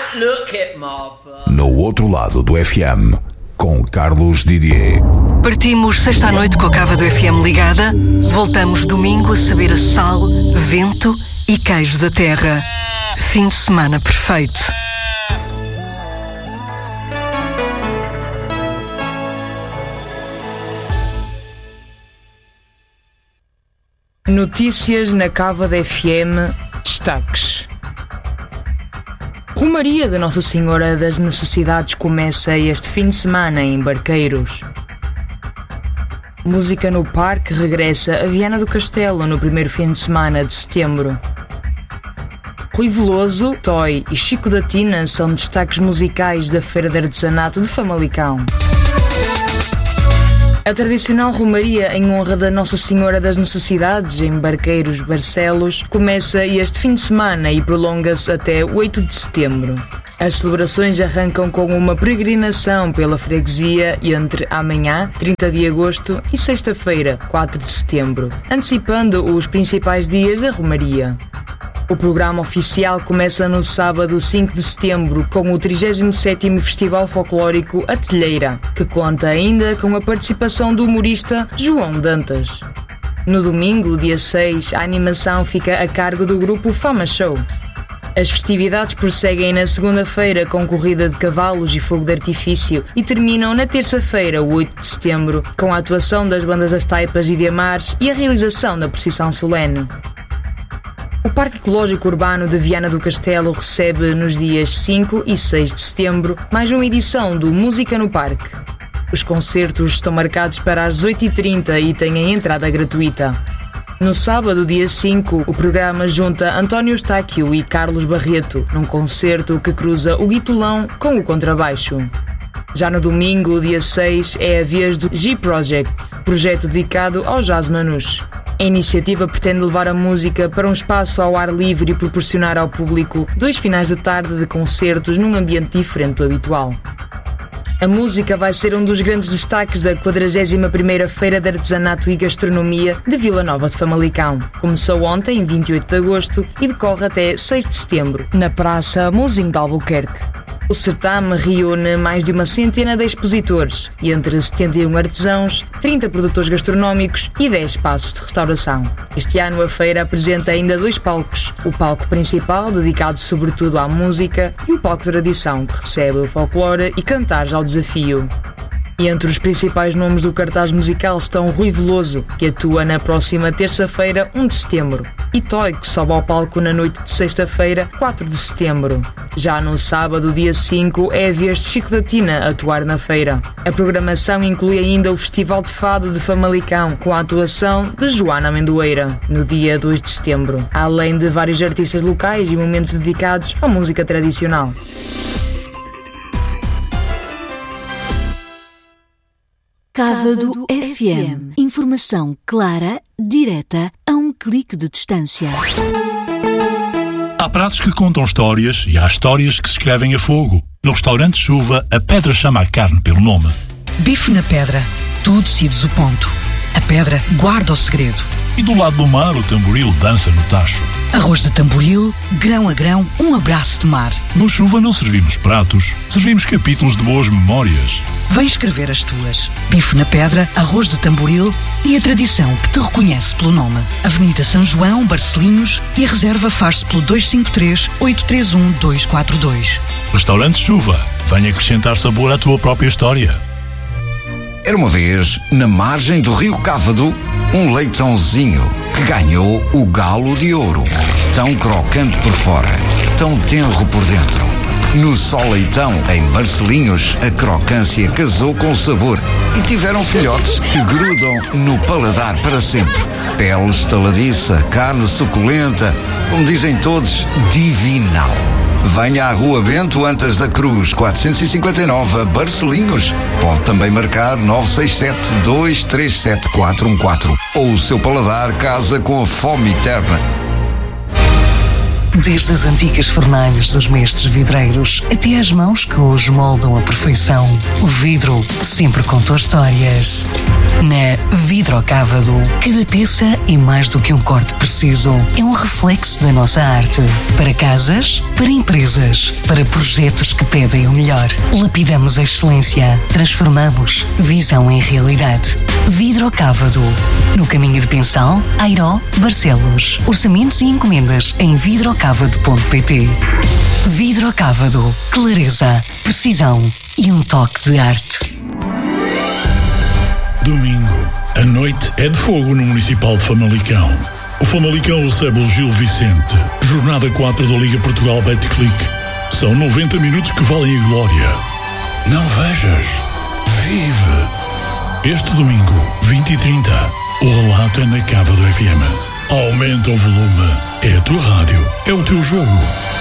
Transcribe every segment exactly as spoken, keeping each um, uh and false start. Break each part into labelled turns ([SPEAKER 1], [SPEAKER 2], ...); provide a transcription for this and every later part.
[SPEAKER 1] No outro lado do F M, com Carlos Didier.
[SPEAKER 2] Partimos sexta à noite com a cava do F M ligada. Voltamos domingo a saber a sal, vento e queijo da terra. Fim de semana perfeito.
[SPEAKER 3] Notícias na cava da F M. Destaques. Romaria da Nossa Senhora das Necessidades começa este fim de semana em Barqueiros. Música no Parque regressa a Viana do Castelo no primeiro fim de semana de setembro. Rui Veloso, Toy e Chico da Tina são destaques musicais da Feira de Artesanato de Famalicão. A tradicional romaria em honra da Nossa Senhora das Necessidades, em Barqueiros, Barcelos, começa este fim de semana e prolonga-se até oito de setembro. As celebrações arrancam com uma peregrinação pela freguesia entre amanhã, trinta de agosto, e sexta-feira, quatro de setembro, antecipando os principais dias da romaria. O programa oficial começa no sábado cinco de setembro com o trigésimo sétimo Festival Folclórico A Telheira, que conta ainda com a participação do humorista João Dantas. No domingo, dia seis, a animação fica a cargo do grupo Fama Show. As festividades prosseguem na segunda-feira com corrida de cavalos e fogo de artifício e terminam na terça-feira, oito de setembro, com a atuação das bandas Das Taipas e de Amares e a realização da procissão solene. O Parque Ecológico Urbano de Viana do Castelo recebe nos dias cinco e seis de setembro mais uma edição do Música no Parque. Os concertos estão marcados para as oito e trinta e têm a entrada gratuita. No sábado, dia cinco, o programa junta António Estáquio e Carlos Barreto num concerto que cruza o guitolão com o contrabaixo. Já no domingo, dia seis, é a vez do G-Project, projeto dedicado ao jazz manouche. A iniciativa pretende levar a música para um espaço ao ar livre e proporcionar ao público dois finais de tarde de concertos num ambiente diferente do habitual. A música vai ser um dos grandes destaques da quadragésima primeira Feira de Artesanato e Gastronomia de Vila Nova de Famalicão. Começou ontem, vinte e oito de agosto, e decorre até seis de setembro, na Praça Mouzinho de Albuquerque. O certame reúne mais de uma centena de expositores, e entre setenta e um artesãos, trinta produtores gastronómicos e dez espaços de restauração. Este ano a feira apresenta ainda dois palcos, o palco principal, dedicado sobretudo à música, e o palco tradição, que recebe o folclore e cantares ao desafio. E entre os principais nomes do cartaz musical estão Rui Veloso, que atua na próxima terça-feira, um de setembro, e Toy, que sobe ao palco na noite de sexta-feira, quatro de setembro. Já no sábado, dia cinco, é a vez de Chico da Tina atuar na feira. A programação inclui ainda o Festival de Fado de Famalicão, com a atuação de Joana Amendoeira, no dia dois de setembro, além de vários artistas locais e momentos dedicados à música tradicional.
[SPEAKER 4] Cava do F M. Informação clara, direta, a um clique de distância.
[SPEAKER 5] Há pratos que contam histórias e há histórias que se escrevem a fogo. No restaurante Chuva, a pedra chama a carne pelo nome.
[SPEAKER 2] Bife na pedra. Tu decides o ponto. A pedra guarda o segredo.
[SPEAKER 5] E do lado do mar, o tamboril dança no tacho.
[SPEAKER 2] Arroz de tamboril, grão a grão, um abraço de mar.
[SPEAKER 5] No Chuva não servimos pratos, servimos capítulos de boas memórias.
[SPEAKER 2] Vem escrever as tuas. Bife na pedra, arroz de tamboril e a tradição que te reconhece pelo nome. Avenida São João, Barcelinhos, e a reserva faz-se pelo dois cinco três, oito três um, dois quatro dois.
[SPEAKER 5] Restaurante Chuva. Venha acrescentar sabor à tua própria história.
[SPEAKER 6] Era uma vez, na margem do rio Cávado, um leitãozinho que ganhou o galo de ouro. Tão crocante por fora, tão tenro por dentro. No Só Leitão, em Barcelinhos, a crocância casou com o sabor e tiveram filhotes que grudam no paladar para sempre. Pele estaladiça, carne suculenta, como dizem todos, divinal. Venha à Rua Bento Antas da Cruz, quatrocentos e cinquenta e nove, Barcelinhos. Pode também marcar nove seis sete, dois três sete, quatro um quatro. Ou o seu paladar casa com a fome eterna.
[SPEAKER 2] Desde as antigas fornalhas dos mestres vidreiros até às mãos que hoje moldam a perfeição, o vidro sempre contou histórias. Na Vidrocávado, cada peça é mais do que um corte preciso. É um reflexo da nossa arte. Para casas, para empresas, para projetos que pedem o melhor. Lapidamos a excelência. Transformamos visão em realidade. Vidrocávado. No caminho de Pensal, Airó, Barcelos. Orçamentos e encomendas em vidrocávado ponto pt. Vidrocávado. Clareza, precisão e um toque de arte.
[SPEAKER 5] Domingo. A noite é de fogo no Municipal de Famalicão. O Famalicão recebe o Gil Vicente. Jornada quatro da Liga Portugal Betclic. São noventa minutos que valem a glória. Não vejas. Vive. Este domingo, vinte e trinta, o relato é na Cávado F M. Aumenta o volume. É a tua rádio. É o teu jogo.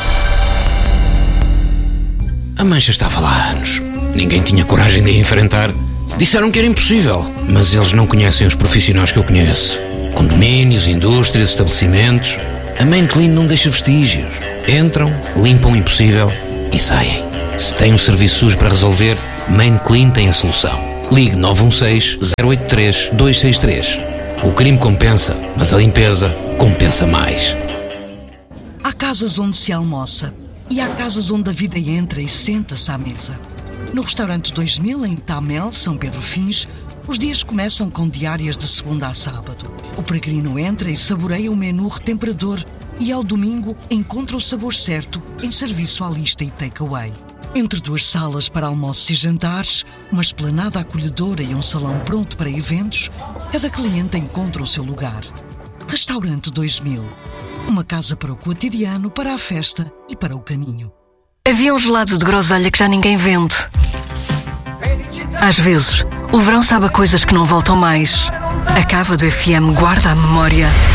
[SPEAKER 7] A mancha estava lá há anos. Ninguém tinha coragem de a enfrentar. Disseram que era impossível, mas eles não conhecem os profissionais que eu conheço. Condomínios, indústrias, estabelecimentos. A Main Clean não deixa vestígios. Entram, limpam o impossível e saem. Se tem um serviço sujo para resolver, Main Clean tem a solução. Ligue nove um seis, zero oito três, dois seis três. O crime compensa, mas a limpeza compensa mais.
[SPEAKER 2] Há casas onde se almoça e há casas onde a vida entra e senta-se à mesa. No restaurante dois mil, em Tamel, São Pedro Fins, os dias começam com diárias de segunda a sábado. O peregrino entra e saboreia o menu retemperador e ao domingo encontra o sabor certo em serviço à lista e takeaway. Entre duas salas para almoços e jantares, uma esplanada acolhedora e um salão pronto para eventos, cada cliente encontra o seu lugar. Restaurante dois mil. Uma casa para o cotidiano, para a festa e para o caminho.
[SPEAKER 8] Havia um gelado de groselha que já ninguém vende. Às vezes, o verão sabe a coisas que não voltam mais. A Cávado F M guarda a memória